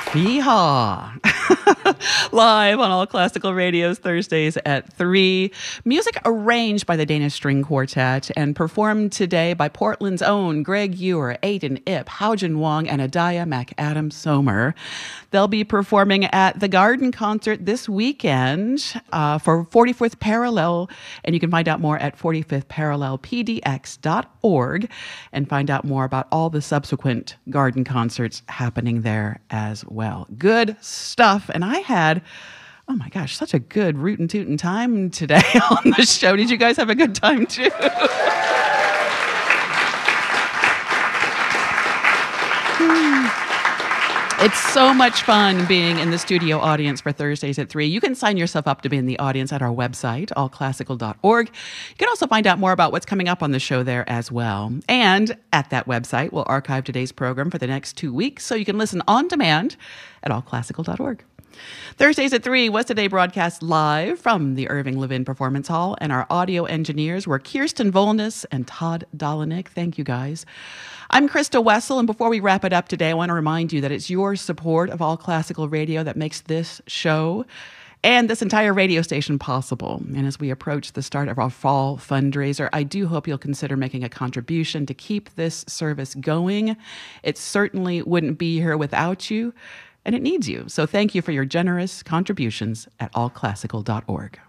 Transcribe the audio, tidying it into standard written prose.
Yeehaw! Live on All Classical Radio's Thursdays at 3. Music arranged by the Danish String Quartet and performed today by Portland's own Greg Ewer, Aiden Ip, Haojin Wong, and Adaya McAdam Somer. They'll be performing at the Garden Concert this weekend for 45th Parallel, and you can find out more at 45thparallelpdx.org and find out more about all the subsequent Garden Concerts happening there as well. Good stuff. And I had, oh my gosh, such a good rootin' tootin' time today on the show. Did you guys have a good time too? It's so much fun being in the studio audience for Thursdays at 3. You can sign yourself up to be in the audience at our website, allclassical.org. You can also find out more about what's coming up on the show there as well. And at that website, we'll archive today's program for the next 2 weeks so you can listen on demand at allclassical.org. Thursdays at 3 was today broadcast live from the Irving Levin Performance Hall, and our audio engineers were Kirsten Volness and Todd Dolinik. Thank you, guys. I'm Krista Wessel, and before we wrap it up today, I want to remind you that it's your support of All Classical Radio that makes this show and this entire radio station possible. And as we approach the start of our fall fundraiser, I do hope you'll consider making a contribution to keep this service going. It certainly wouldn't be here without you, and it needs you. So thank you for your generous contributions at allclassical.org.